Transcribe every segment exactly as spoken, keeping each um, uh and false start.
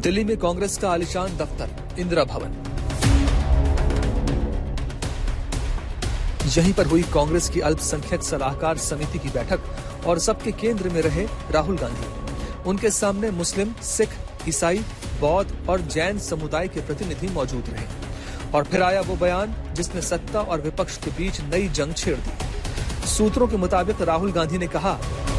दिल्ली में कांग्रेस का आलीशान दफ्तर इंदिरा भवन। यहीं पर हुई कांग्रेस की अल्पसंख्यक सलाहकार समिति की बैठक और सबके केंद्र में रहे राहुल गांधी। उनके सामने मुस्लिम, सिख, ईसाई, बौद्ध और जैन समुदाय के प्रतिनिधि मौजूद रहे। और फिर आया वो बयान जिसने सत्ता और विपक्ष के बीच नई जंग छेड़ दी। सूत्रों के मुताबिक राहुल गांधी ने कहा,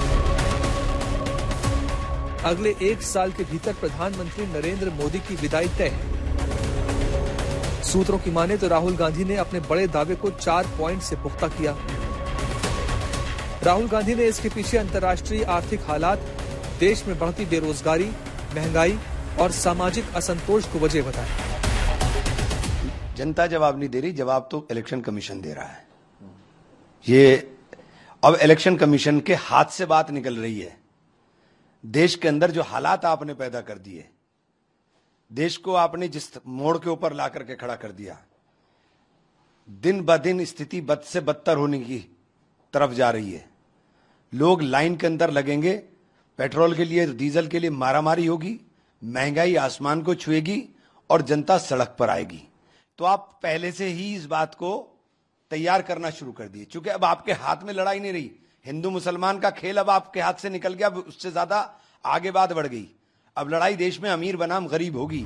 अगले एक साल के भीतर प्रधानमंत्री नरेंद्र मोदी की विदाई तय है। सूत्रों की माने तो राहुल गांधी ने अपने बड़े दावे को चार पॉइंट से पुख्ता किया। राहुल गांधी ने इसके पीछे अंतर्राष्ट्रीय आर्थिक हालात, देश में बढ़ती बेरोजगारी, महंगाई और सामाजिक असंतोष को वजह बताया। जनता जवाब नहीं दे रही, जवाब तो इलेक्शन कमीशन दे रहा है। ये अब इलेक्शन कमीशन के हाथ से बात निकल रही है। देश के अंदर जो हालात आपने पैदा कर दिए, देश को आपने जिस मोड़ के ऊपर ला करके खड़ा कर दिया, दिन ब दिन स्थिति बद से बदतर होने की तरफ जा रही है। लोग लाइन के अंदर लगेंगे, पेट्रोल के लिए, डीजल के लिए मारामारी होगी, महंगाई आसमान को छुएगी और जनता सड़क पर आएगी। तो आप पहले से ही इस बात को तैयार करना शुरू कर दिए, क्योंकि अब आपके हाथ में लड़ाई नहीं रही। हिंदू मुसलमान का खेल अब आपके हाथ से निकल गया, अब उससे ज्यादा आगे बात बढ़ गई। अब लड़ाई देश में अमीर बनाम गरीब होगी।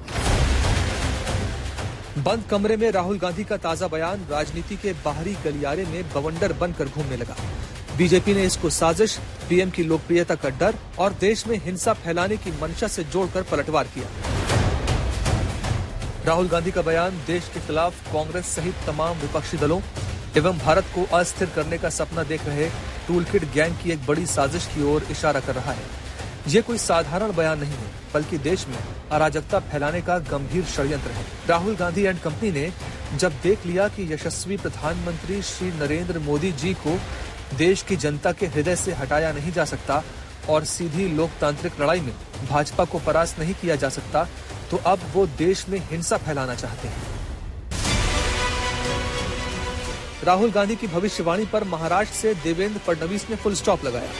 बंद कमरे में राहुल गांधी का ताजा बयान राजनीति के बाहरी गलियारे में बवंडर बनकर घूमने लगा। बीजेपी ने इसको साजिश, पीएम की लोकप्रियता का डर और देश में हिंसा फैलाने की मंशा से जोड़कर पलटवार किया। राहुल गांधी का बयान देश के खिलाफ कांग्रेस सहित तमाम विपक्षी दलों एवं भारत को अस्थिर करने का सपना देख रहे टूलकिट गैंग की एक बड़ी साजिश की ओर इशारा कर रहा है। ये कोई साधारण बयान नहीं है, बल्कि देश में अराजकता फैलाने का गंभीर षड्यंत्र है। राहुल गांधी एंड कंपनी ने जब देख लिया कि यशस्वी प्रधानमंत्री श्री नरेंद्र मोदी जी को देश की जनता के हृदय से हटाया नहीं जा सकता और सीधी लोकतांत्रिक लड़ाई में भाजपा को परास्त नहीं किया जा सकता, तो अब वो देश में हिंसा फैलाना चाहते हैं। राहुल गांधी की भविष्यवाणी पर महाराष्ट्र से देवेंद्र फडणवीस ने फुल स्टॉप लगाया।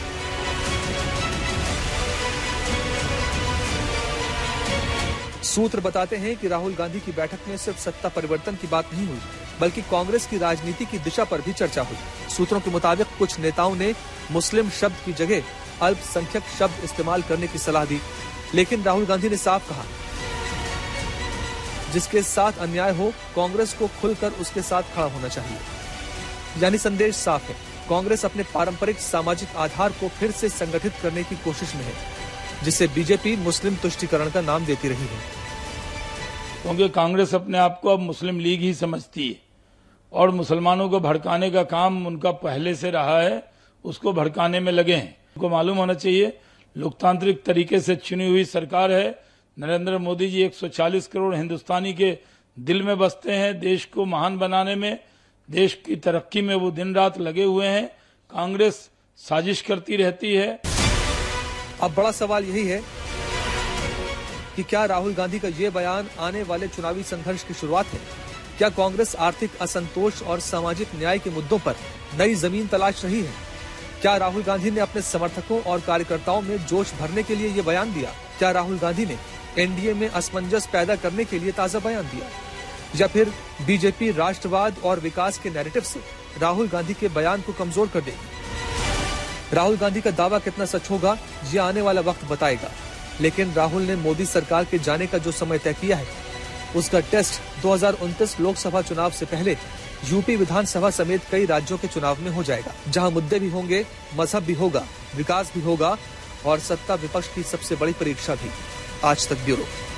सूत्र बताते हैं कि राहुल गांधी की बैठक में सिर्फ सत्ता परिवर्तन की बात नहीं हुई, बल्कि कांग्रेस की राजनीति की दिशा पर भी चर्चा हुई। सूत्रों के मुताबिक कुछ नेताओं ने मुस्लिम शब्द की जगह अल्पसंख्यक शब्द इस्तेमाल करने की सलाह दी, लेकिन राहुल गांधी ने साफ कहा, जिसके साथ अन्याय हो, कांग्रेस को खुलकर उसके साथ खड़ा होना चाहिए। यानी संदेश साफ है, कांग्रेस अपने पारंपरिक सामाजिक आधार को फिर से संगठित करने की कोशिश में है, जिसे बीजेपी मुस्लिम तुष्टीकरण का नाम देती रही है। क्योंकि कांग्रेस अपने आप को अब मुस्लिम लीग ही समझती है और मुसलमानों को भड़काने का काम उनका पहले से रहा है, उसको भड़काने में लगे हैं। उनको मालूम होना चाहिए लोकतांत्रिक तरीके से चुनी हुई सरकार है। नरेंद्र मोदी जी एक सौ चालीस करोड़ हिंदुस्तानी के दिल में बसते हैं। देश को महान बनाने में, देश की तरक्की में वो दिन रात लगे हुए हैं। कांग्रेस साजिश करती रहती है। अब बड़ा सवाल यही है कि क्या राहुल गांधी का ये बयान आने वाले चुनावी संघर्ष की शुरुआत है? क्या कांग्रेस आर्थिक असंतोष और सामाजिक न्याय के मुद्दों पर नई जमीन तलाश रही है? क्या राहुल गांधी ने अपने समर्थकों और कार्यकर्ताओं में जोश भरने के लिए ये बयान दिया? क्या राहुल गांधी ने एनडीए में असमंजस पैदा करने के लिए ताजा बयान दिया? या फिर बीजेपी राष्ट्रवाद और विकास के नैरेटिव से राहुल गांधी के बयान को कमजोर कर देगी? राहुल गांधी का दावा कितना सच होगा, ये आने वाला वक्त बताएगा। लेकिन राहुल ने मोदी सरकार के जाने का जो समय तय किया है, उसका टेस्ट दो हज़ार उनतीस लोकसभा चुनाव से पहले यूपी विधानसभा समेत कई राज्यों के चुनाव में हो जाएगा, जहां मुद्दे भी होंगे, मजहब भी होगा, विकास भी होगा और सत्ता विपक्ष की सबसे बड़ी परीक्षा भी। आज तक ब्यूरो।